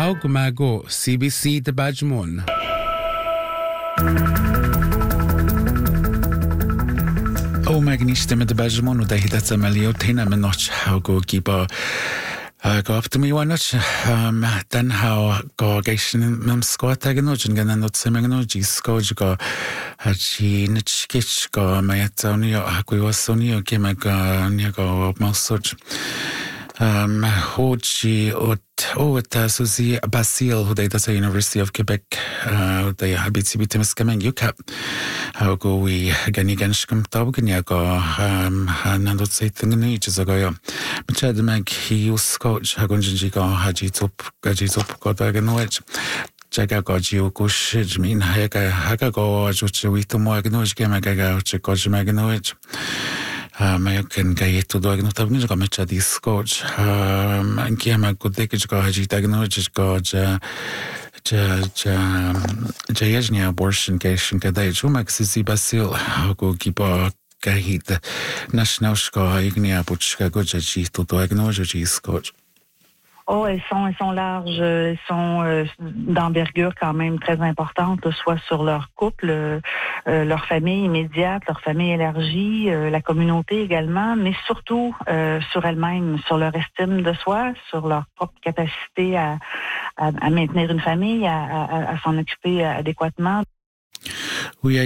Haug Mago, CBC de Bajmon. O magnistimme de Bajmon och det hittat sig meliotina med något haugo giba go up to me one notch then how go gation mem squat agnoj gan not semenoj skoj go hachi nitchkich go mayatoni hakuosoni kemaga niago mosoj Hoji at Susie Basile, who data the University of Quebec, they habit Timis coming UCAP. How go we Ganiganshkum Tauganiago, Nando Satan ages ago. Machad Mag, he used scotch, Hagunjigo, Hajitop, Gajitop, Godaganoich. Jagagoji Kushij mean Hagago, Juchito Magnoj, Gamagaga, Chikoj Majoken gajetu do agnotabniż go mecha discoach ankiema kudekić go haji tagnoć go jeżnia abortion gation kadaj chumak sisi basil go giba gahit national ignia puczka go jaji to do agnoć discoach. Oh, elles sont larges, elles sont d'envergure quand même très importante, soit sur leur couple, leur famille immédiate, leur famille élargie, la communauté également, mais surtout sur elles-mêmes, sur leur estime de soi, sur leur propre capacité à maintenir une famille, à s'en occuper adéquatement. Oui,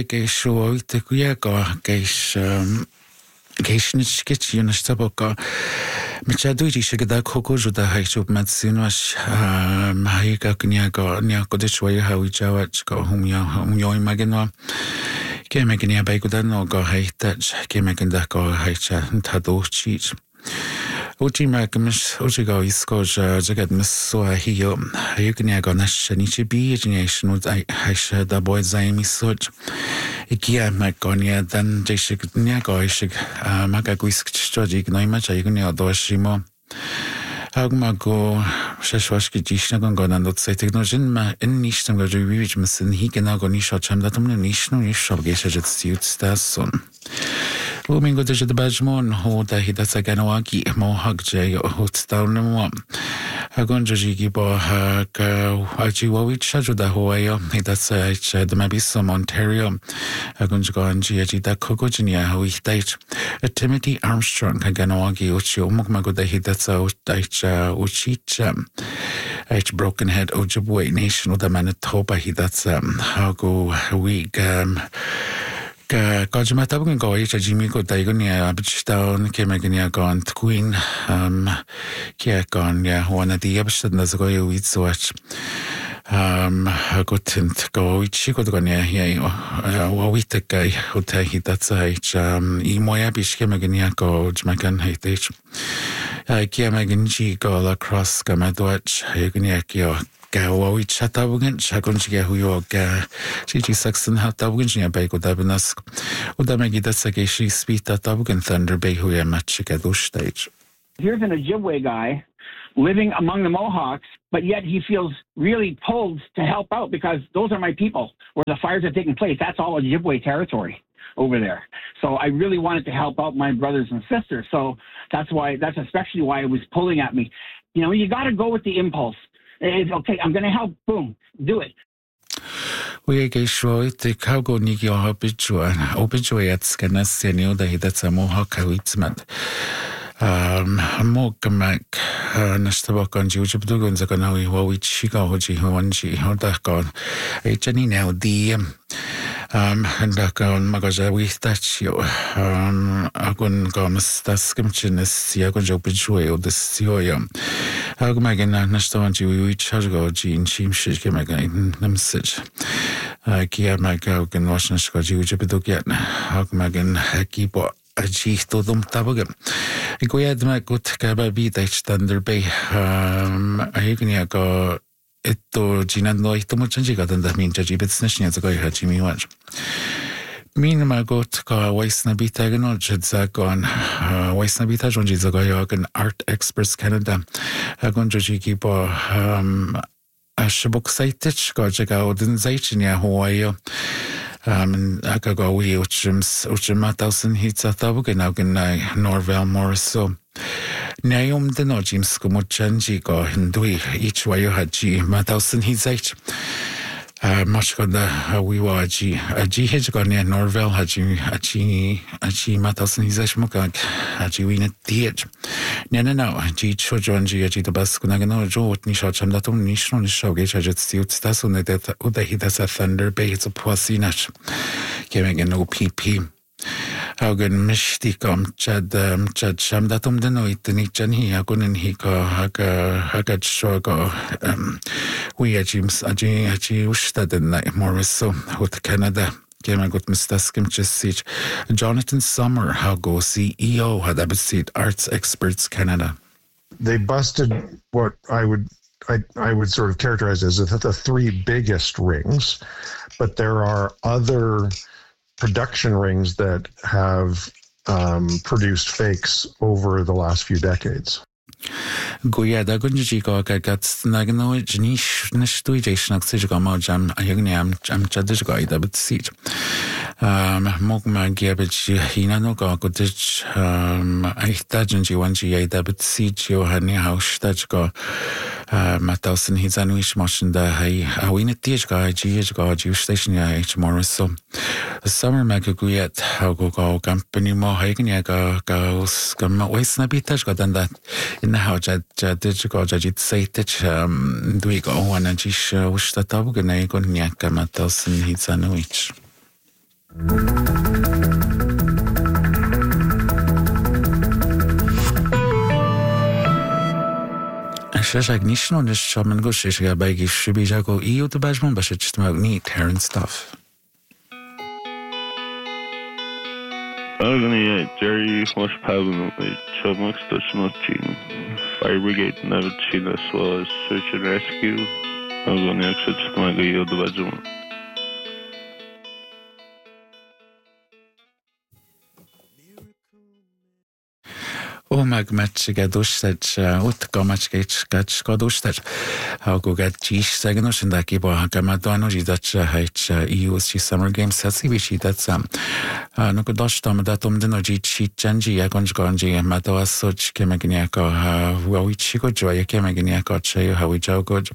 Geishnich kitchen stabaka Michaduji shigada koko juda haishub matsinwash Mahika Kunyago Nyako how we jawach go humyo magenwa Kemagania Bagudano go haitach Kemagandako haicha Tado cheech Uji Magamis Ujigo Iskoja Jagat Missoa Hio Hayukaniago Nash Nichibi Nation would I hasha the boy Zaimi Such Ikia Magonia then Jashik Niago Ishik Magaguisk Stradig Noimacha Yunia Doshimo Hagmago Shashwashki Jishnagon and not say technologian in Nisham go to reach Missin Hikenago Nishacham that Nishno Nishab Gesha suits that son. Lumingo de Bajmon, who the Hidasaganawaki, Mohawk J, who's down in one. Hagonjigi Bohag, Ajiwawich, Juda Hawaii, Hidasa, the Mabisum, Ontario, Hagonjagonji, Ajida Kogojinia, who he died. Timothy Armstrong, Haganawagi, Uchi, Omokmago de Hidasa, Daicha, Uchicha, H. Broken Head, Ojibwe Nation, the Manitoba, Hidasa, Hago, Week, Kajimatabugan go Jimmy go Dagonia, Abishtown, Kemagania gone, Queen, Kiagon, yeah, one of the Abshed Nazagoya with Swatch. A good tint go, Chicogonia, yeah, we take guy who take it that's age, Moyabish Kemagania go, Jamakan Hatage. Kiamaganji go across Gamadwatch, Hagoniakio. Gawawi Chatabugan, Chagonjia, who you are Gigi Saxon Hatabugan, Bago Dabinas, Udamagi Dasagashi, Speed Tabugan Thunder Bay, who are Machikadu stage. Here's an Ojibwe guy living among the Mohawks, but yet he feels really pulled to help out because those are my people where the fires are taking place. That's all Ojibwe territory over there. So I really wanted to help out my brothers and sisters. So that's especially why it was pulling at me. You know, you got to go with the impulse. Okay, I'm going to help. Boom, do it. We get sure the cargo Niki or obituary at Scanasio that that's a Mohawk Witzman. Mokamak Nastabok on Jujabduguns are going to know which Chico Hoji Honji Hodakon. A Jenny now DM. And on Magaja with that you Agun Gomes, that's Skimchin is Siagon Jobituary or the Sioyam. Agmagan Nastawanji, we charge go Jean Chim Shikamagan, Namsich. Kia Magagan and Washington Scoji, Jibidugan, Agmagan, Hakibo. Ajisto dum tabugan. Go ahead, my good Gababi, that's Thunder Bay. I go. Ito Ginando ito mo chanjiga tanda min jajibits nashnya zagoy hajimi waj. Min magot ka wais na bita gano jadzagon wais na bita jonji zagoy agan Art Experts Canada. Agon jajiki po ashabok saitich ka jaga odin zaichinya Hawaii. Akago we uchimatasen hitsa tabugan agan Norvell Morris so. Neum den ojim skumuchanji go hindui each wayo haji matausen hizait. Much got the wiwaji aji hejgoni Norvel haji matausen hizait mukag haji wina diet. Nena now aji chojonji aji the baskunagano jot nishacham datum nishno nishoge chajet stiut stasun that udahidas a thunder bay it's a poisinach. Giving an OPP. Hagen mistikam chad shamdatum denoit nichan hi agunin hi ka hagat shoga we ajims aji ustaden like Morriso with Canada. Came and got Mistaskim just Jonathan Summer, how go CEO had abseed Arts Experts Canada. They busted what I would sort of characterize as the three biggest rings, but there are other production rings that have produced fakes over the last few decades. Goya da gunji go gat nagno jnish nishtuijation oxygen mo jam ayagniam jam chadish go ida but seat. Mogma giabich hina no go gudich aitajinji wanji ida but seat johani house that go matausen hizanuish motion da hai awina tish go ji station ya h Morriso. The summer magaguyet how go company mo haignia go gam waste na bitash go than that in the house did go jajit say that we go one and jish ustatabu gana go nyaka matausen hizanuich. Shashag nishno nish shaman go shishiga bagi shibijago EU to bajman bashit magni Terran stuff. Jerry was Pavlin, Chumux, Dutchnotin, Fire Brigade, never seen as well as search and rescue. I was on the exit to my Leo the Vajman. Oh, magmatchiga dushach, utkamachgach, dushach. How go get jish saganosh and dakibo, Hakamadano, Jidach, H, EUSG Summer Games, Sassivichi, that's no good datum deno jichi, Janji, Yagonji, Matawa Soch, Kemagniako, Wawichiko, Joy, Kemagniako, Chayo, how we joe good.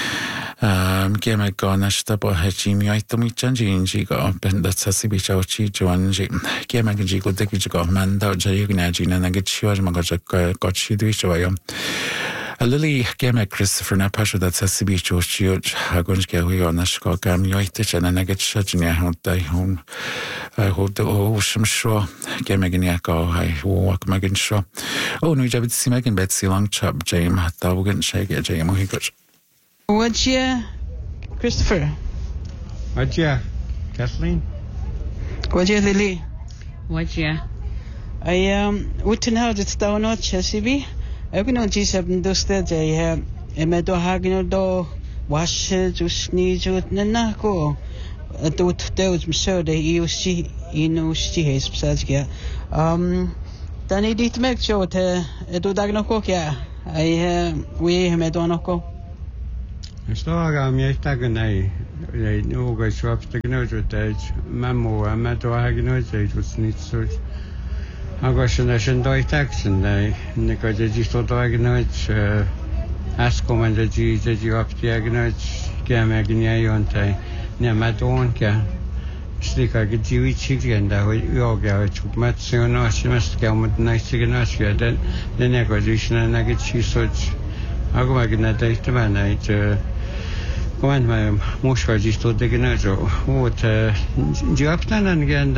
Kemek nashtapo hachimi aitomi chanji injigo benda sasibi chauchi joanji kemek jigo dekijigo manda jayugnaji nanagichiwa magaja kochi duishoyo a lily kemek Christopher Napasho that sasibi chochi hagonjke huyo nashko kam yoitich and nagachajnya hodai home hold the shimsho kemegniako I walk magin sho oh no jabit simagin Betsy long chop jam tawgan shake jam higoch. What's your Christopher? What's your Kathleen? What's your Lily? What's your? I wouldn't have it down on Chesapeake. I can not just have understood. I have a meadow hanging door, wash it, just need you at Nanako. I thought there was so the EUC, she has such. Then he did make sure to do Dagnoko. We have Medonoko. Stoga mi tagnai no go shop technology memo amato hagnoje just need search agoshnation do taxen dai neko jisto do agnoj askom and ji up the agnoj gamagnia yontai ne maton ka stika gjiwi chigenda yoga chukmatsiono shimast kamut naisignasia den neko jishna nagchi search agomagna dai tmanai When my Moscow just told the Ganajo, what Japtan and again,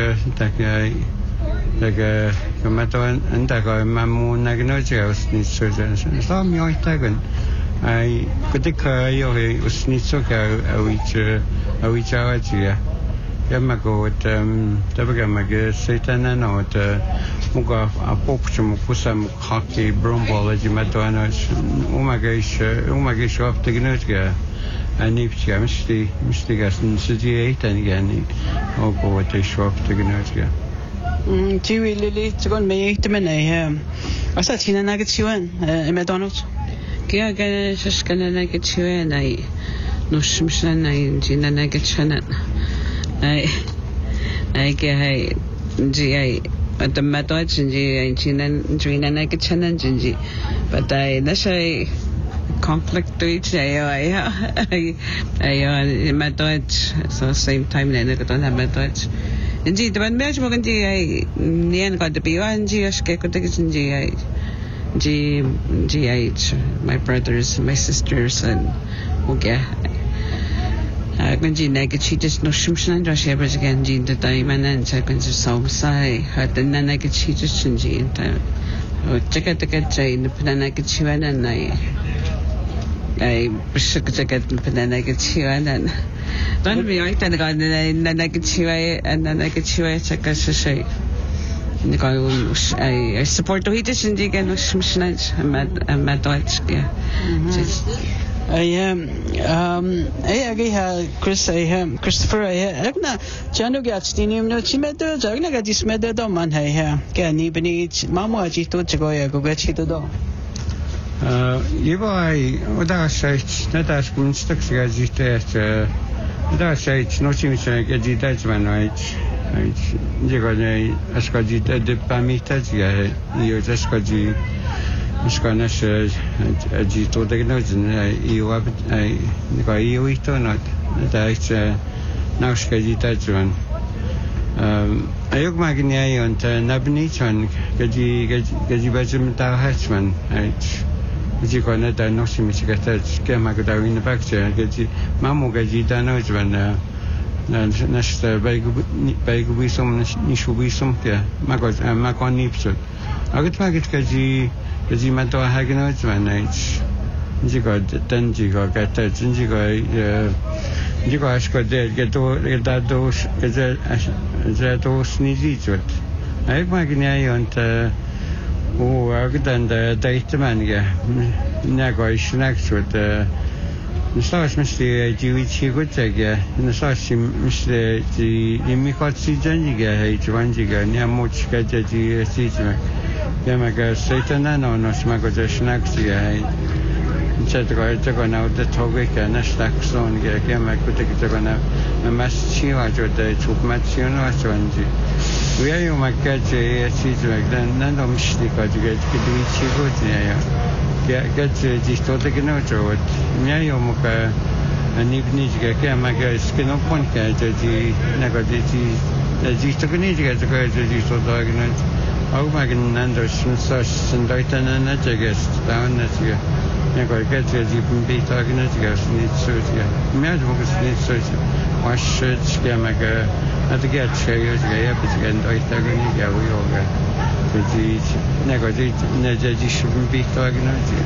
like a matter and I got Mamu Naganoja needs surgeons. Some young tagon. I could declare you was Nitsoka, which our dear. Yamago at Tabagamaga, Satan and out Muga, a popchum, Pusam, hockey, bromball, as you Matoanos, Umagish of the Ganaja. I need to get Mr. Gaston City 8 and again, I'll go at the shop to Ganaja. Chewy Lily, to go and make the men. I said, Tina Nuggets you in McDonald's. Kia just gonna nugget you in. I no Simpson, I Gina Nugget Shannon. I get GI the methods jinji jina na kitchen jinji but I nashay conflict to each ay methods so same time na ko na methods jinji the match mo ganji ay niyan ko the biwan ji aske ko jinji ay GH, my brothers, my sisters, and okay. When she naked, she just no shumshan and she ever again, Jean the diamond and seconds or so sigh. Had the naked she just in Jean time. Check out the get chain, the panaked she went and I shook the get the panaked she went and don't be right and got the naked she and the naked she check us to say. I support the heat and you can snatch a mad dodge. I Chris, Christopher, Egna, Janu Gatstinium, no Chimedo, Jagna got this meadow man, can even eat Mamma Chito Chagoya, go get you to do. Without sight, not as Gunsticks as it is, without sight, no seems like a detachment, right? Dziękuję, a szkodzi te pamiętać, i też szkodzi, szkoda, że to diagnozy, i to not, that now szkodzi też one. A jak magnie on te nabniczon, gdzie będziemy ta hatchman, dziękuję, że nosimy się też, kiedy magdały na bakcie, gdzie mamu gdzie ta nozwan. Nasz bajgu bysum niszu bysum ke makon nipsut agat magit kaji mato hagino zvanach jigo ten jigo gata jigo asko de gedo dos snizit ayk magnia yonta o agdan da daitman ge nago isnaksut Nastaś myślę, dzieci godzege, nastaś myślę, że imigracji dzienniga, hej, dzienniga, nie moczka dzieci jesteśmy. Ja mogę sejtana, no, nasz mogę też nakcja, hej. Tego na udetovika, nasz tak są, ja mogę tego na masciła, że to czub masciła, co będzie. Ja mogę jesteśmy, na to myślę, że dzieci godzege. Get dziś to tego nie czuł. Nie mogę nie widzieć, jak mogę skino ponka, że dziś tego nie widzieć, że dziś to tego nie. A mogę nandość, coś sądajta na czegoś, tam na czegoś. Nie mogę dziś być tego nie czegoś, nic coś. Nie mogę nic coś. Właśnie, że mogę, a to get się już, ja bym tego nie miał yoga. Nie dziś być tego nie.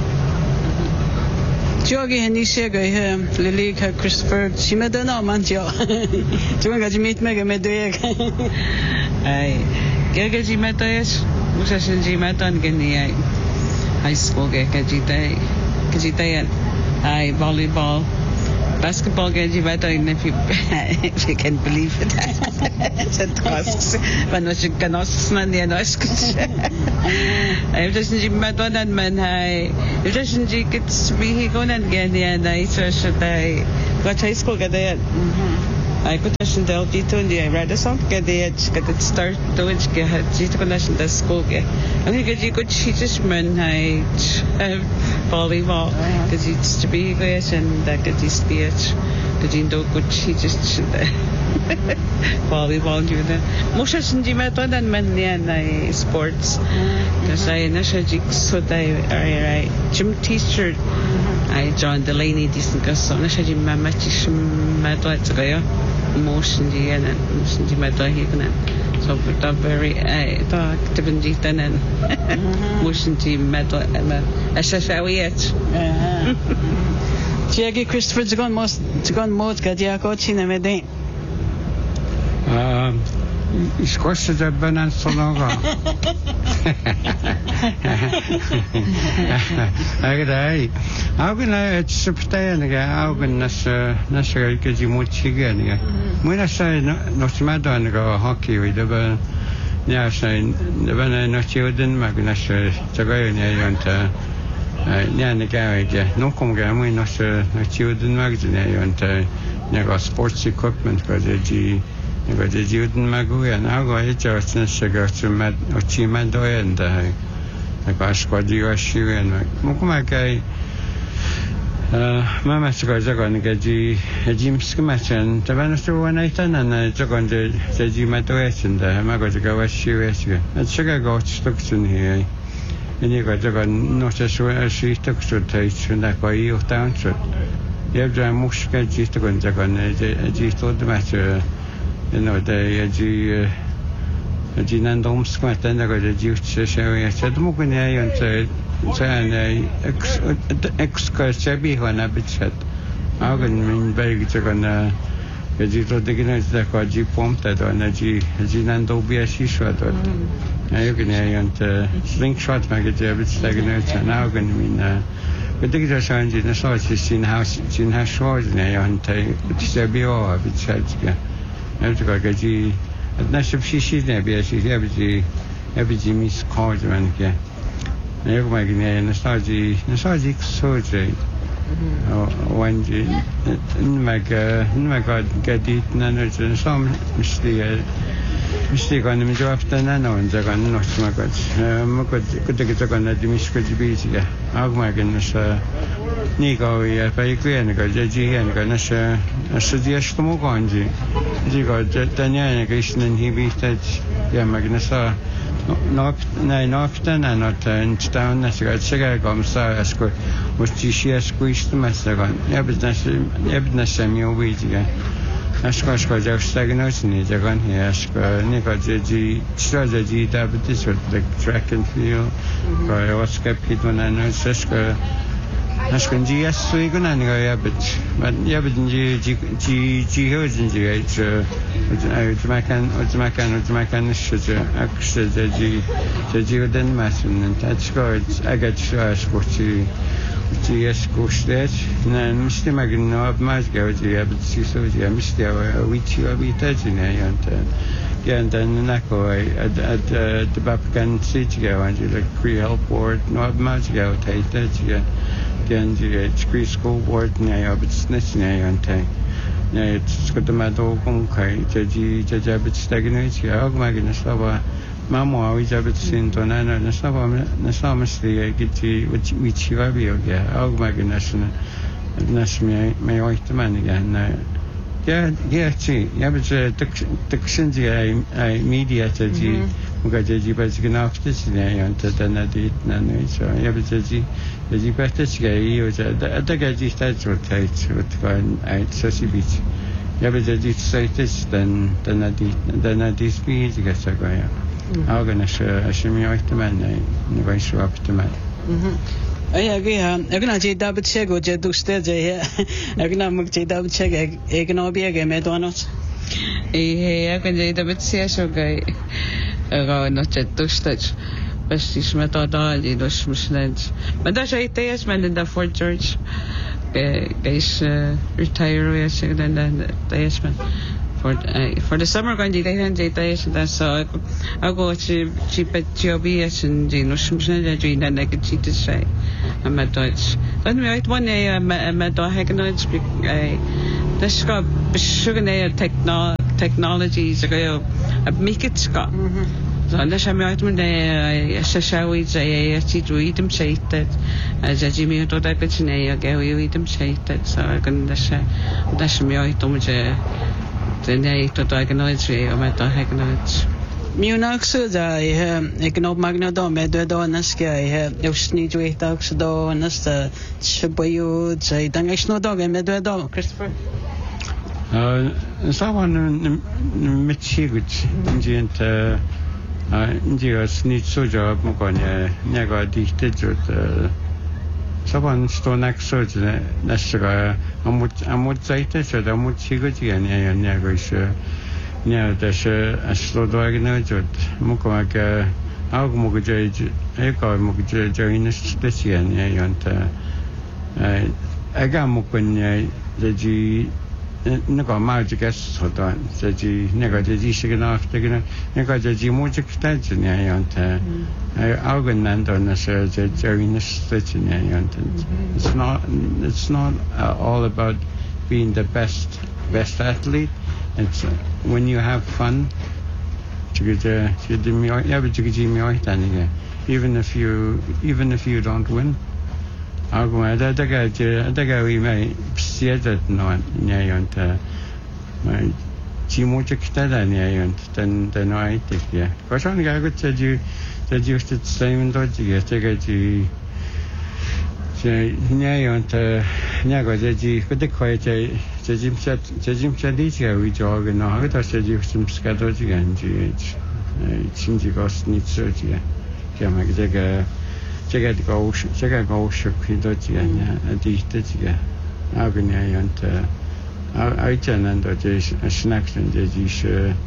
Jogi Henishega Lily Christopher Chimedana Manjo. Tuanga meet Mega Medweg. Ay, Gagaji Metas, Musashinji Matan Gini high school Gajita, ay volleyball. Basketball gaji bata if you can believe it. That costs when was you can also na niya noskis. Ay just hindi matonan man hay. Just hindi kits bihi ko nan ganyan na isa siya tay. Got high school kada. Ay ko ta siya del dito hindi ay rada song kada kada start to which ke dito ko na siya school ke. Ang gaji ko just man hay volleyball because it's to be guys and that could just be it because you know good she just volleyball you know most of the method and man na sports because I so I gym teacher I John Delaney decent because so na siya mama teach method so kaya motion di yan motion di method hiyan so but very ito active dito nan motion di method SSAWH Jackie Christopher Zagon Mod Gadiako China Medin Squash the banana sonoga. I how can I substain again? How can Nasser get you much again? When I say not matter go hockey with the yeah, saying the banana not children, Magnasher, Tagayan, and Nana no come game, not children magazine, and sports equipment because Nego de juden maguyan ago e jartna shagartu mad ochi madoyan da agashkwadi washiwen mukuma kai mama sgo jagon gaji jims kumachan tabana sto wanaitana na jagon de ji madoyan da mago jaga washiwesga shaga go stoksun he ni go jagon no se shi stoksun tai na ko i otanso yebja mushka ji stokun jagon ji sto de macha de ji nandom skmata na go de ji se sedmu kunia yonte Zane excursabi wana bitchat. Agan min bag jagan gaji to digina da ko ji pomta do na ji nando bia shisha do. Agan yant slingshot magaje bitstagina na agan min gadigja shanji na so sin house shores na yant bitsabi o bitchat ga. Avga gaji adnashib shishi na bia shi abiji mis card man ke. Nego magine nasaji soje wanji nmaga gadit nanojen som misti kan mi jafta nanon jagan nosmagat mukod kudig jagan adimiskoj bijiga agmagin nasa nigo ya paikuen ga jaji hen ga nasa asdiash tumo ganji jiga tanya ga isnen hibitat ya magnasa Naftan and not in town as I say, I'm sorry, I scored was she squeezed the master gun. Ebna Samuel Weediga. Askos got out stagnant in the gun here. Ask Nicoji strategy, diabetes with the track and field. I was kept it when I know Seska. Askan GS Swigan and Yabit, but Yabit G Hills in GH. Macan actually the Jordan Masson and that's good. I got to ask what GS goes there. And Mr. Magno of Masgo, the Abbot so Mr. Which you have touching and then Nako at the Bapakan City and you like Cree Help Board, not Masgo, take that. Again, the Cree School Board, Nayabit Snitching and take. It's got the Mado Gonkai, Jaji stagnate, Agmaginasava, Mamma, which I've seen to Nana, Nasamasti, Gitti, which you have here, Agmagination, Nasmi, may wait the man again. See, Yabit Tuxinji, I mediated the Mugaji Bazigan after today, and Tanadit Nanu, so Yabitaji. The Betis gay was a Gaji statue tight with I Sassy Beach. Yabba status then I speed to get a guy. I'm going to assume you like the man, I'm going to show up to man. I agree. I'm going to double check what you do stay here. I'm going to double check. I can all be a game at Donald's. I can say the bit so guy. Not at two stage. Best is methodology, those Muslims. But that's a test man in the Fort George. Guys retire as and then the test man for the summer going to get that's so I go to cheap at GOBS and the Muslims and I could see to say I'm at Dutch. Let me write one day I'm at Hagganoids. This got sugar technologies ago. Make it Scott. Unless I'm out when they shall eat them say that as a Jimmy to that bitch nay, go you eat them say that so I can dash me out to the nay to diagnose or matter hacknoids. Munax, I can not magnadom, Medonaska, I have need to eat oxidol and that's the Shabayud, say, Dangish no dog and Medo, Christopher. Someone Michigut, India's need so job, Mogonia, Naga dictated. Someone stone axes, Nasra, Amut so the Muchiguti and Naga, near the slow diagnosed Mukomaga, Agmugaj, Eko Mugaj, this year, and Agamukun, the G. Naga magic so done, said he never did he shaken off taken a negaji magic tension. Algan on the church at Jerinus stitching. It's not all about being the best athlete, It's when you have fun, even if you don't win. We may see that no my Chimucha Kitada then I take yeah. Because only I could tell you that you should stay in Dodgy, take it to Nyayon Nago, that you could acquire Jim Chadicia, which organ, I said you some scattered again, it seems you got need surgery. Check out go shook Dodgy and Dodgy. Agony and I can and a snack and the dish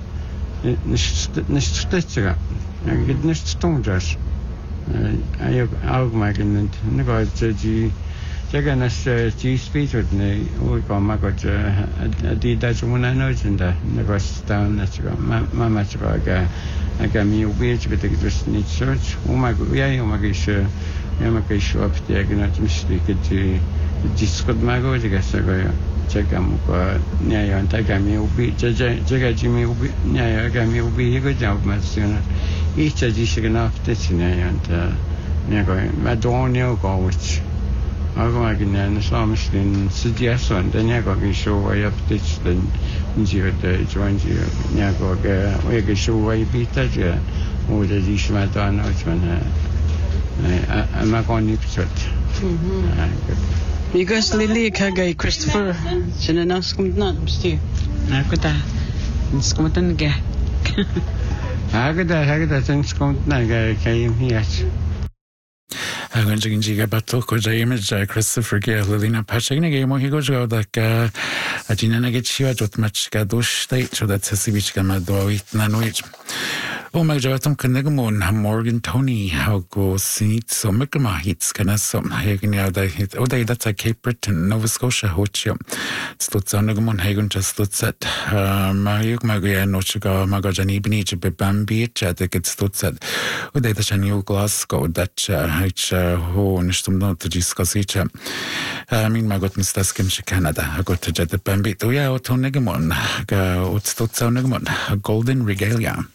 Nistitzer. I get Nist Stone dress. I have Almagan and Negozi. Jagan as G speech with me, we call Magot a deed that's when I know in the Negos down. That's Mamma Chaga. I got me a wage with the just need search. Oh my god, yeah, oh my gosh, Yamakish up the Agonat mistake to Discord Mago, the Gasago. Chekamuka Naya and Tagami will be Jagajimi will be Naya Gami will be a good job, Matsuna. Each of these enough Titsina and Nago Madonio go which Algomagan and Somistin suggestion, then Nago can show way up Tits than Injure the joint you Nago, we can show way beat that or the dish Madonna, which one I'm not going to put You guys Lily Kagay Christopher Sinanaskum not Steve. Nakuta. Skumatan ga. Hagada things come Naga came here. I'm going to get battle because I image Christopher Gay, Lilina Pachina game when he goes out like a Gina get you at much Gadush state, so that's a Sivich Gamadoi Nanwich. Oh my God, Kanegumon, Morgan Tony, how go Sinit so Mikama hits Canasum, Hagen that hit. Oh, that's a Cape Breton, Nova Scotia, Hochio. Stutsanagumon Hagen just Stutzet. Mayuk Magia, Nochiga, Magajani Benich, Bambi, Chat, gets Stutzet. Oh, they the New Glasgow, that H. Ho, and Stumno to discuss each. I mean, my goodness, that's Canada. I got to jet the Bambi. Oh, yeah, Otonegamon, Stutsanagumon, a golden regalia.